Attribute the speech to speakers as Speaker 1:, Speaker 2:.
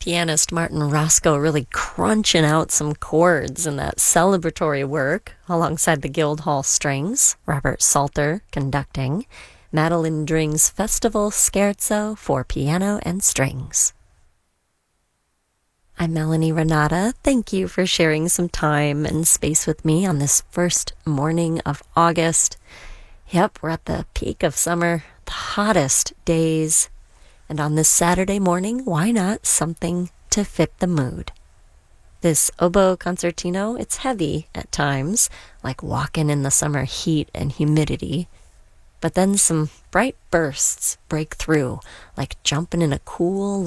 Speaker 1: Pianist Martin Roscoe really crunching out some chords in that celebratory work alongside the Guildhall Strings, Robert Salter conducting, Madeline Dring's Festival Scherzo for piano and strings. I'm Melanie Renata. Thank you for sharing some time and space with me on this first morning of August. Yep, we're at the peak of summer, the hottest days. And on this Saturday morning, why not something to fit the mood? This oboe concertino, it's heavy at times, like walking in the summer heat and humidity. But then some bright bursts break through, like jumping in a cool